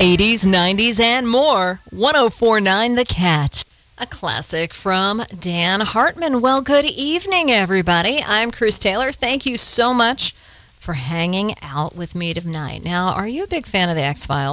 80s, 90s, and more. 1049 The Cat. A classic from Dan Hartman. Well, good evening, everybody. I'm Chris Taylor. Thank you so much for hanging out with me tonight. Now, are you a big fan of The X-Files?